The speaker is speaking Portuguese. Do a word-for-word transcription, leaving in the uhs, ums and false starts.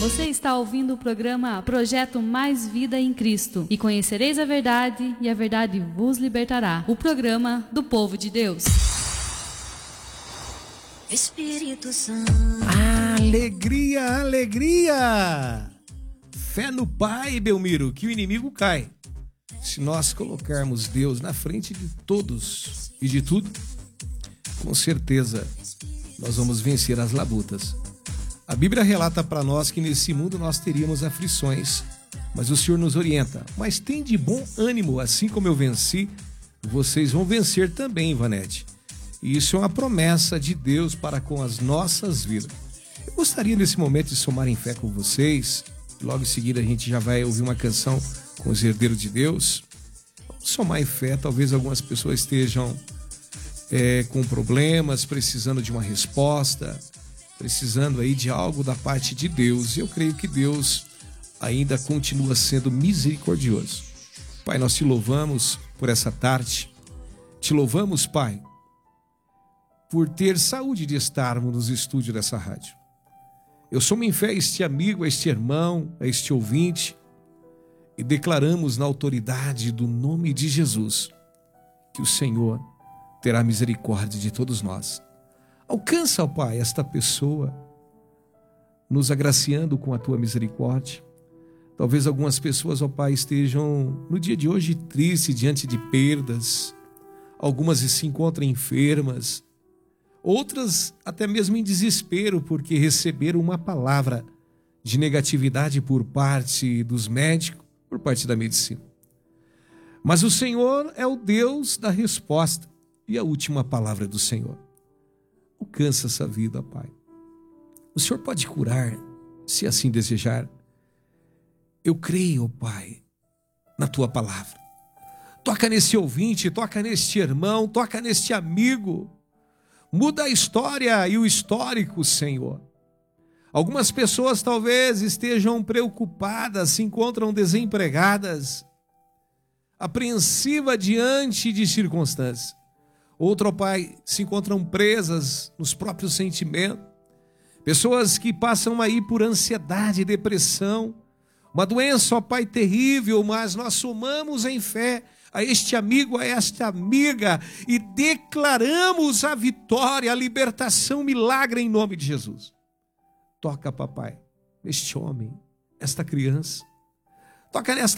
Você está ouvindo o programa Projeto Mais Vida em Cristo. E conhecereis a verdade, e a verdade vos libertará. O programa do povo de Deus. Espírito Santo. Alegria, alegria! Fé no Pai, Belmiro, que o inimigo cai. Se nós colocarmos Deus na frente de todos e de tudo, com certeza nós vamos vencer as labutas. A Bíblia relata para nós que nesse mundo nós teríamos aflições, mas o Senhor nos orienta. Mas tem de bom ânimo, assim como eu venci, vocês vão vencer também, Ivanete. E isso é uma promessa de Deus para com as nossas vidas. Eu gostaria nesse momento de somar em fé com vocês. Logo em seguida a gente já vai ouvir uma canção com os herdeiros de Deus. Vamos somar em fé, talvez algumas pessoas estejam é, com problemas, precisando de uma resposta, precisando aí de algo da parte de Deus. E eu creio que Deus ainda continua sendo misericordioso. Pai, nós te louvamos por essa tarde. Te louvamos, Pai, por ter saúde de estarmos nos estúdios dessa rádio. Eu somo em fé a este amigo, a este irmão, a este ouvinte, e declaramos na autoridade do nome de Jesus que o Senhor terá misericórdia de todos nós. Alcança, ó Pai, esta pessoa, nos agraciando com a tua misericórdia. Talvez algumas pessoas, ó Pai, estejam no dia de hoje tristes diante de perdas. Algumas se encontram enfermas. Outras até mesmo em desespero porque receberam uma palavra de negatividade por parte dos médicos, por parte da medicina. Mas o Senhor é o Deus da resposta e a última palavra do Senhor. Alcança essa vida, Pai. O Senhor pode curar, se assim desejar. Eu creio, Pai, na tua palavra. Toca nesse ouvinte, toca neste irmão, toca neste amigo. Muda a história e o histórico, Senhor. Algumas pessoas talvez estejam preocupadas, se encontram desempregadas, apreensivas diante de circunstâncias. Outro, ó Pai, se encontram presas nos próprios sentimentos. Pessoas que passam aí por ansiedade, depressão, uma doença, ó Pai, terrível, mas nós somamos em fé a este amigo, a esta amiga, e declaramos a vitória, a libertação, o milagre em nome de Jesus. Toca, papai, este homem, esta criança. Toca nesta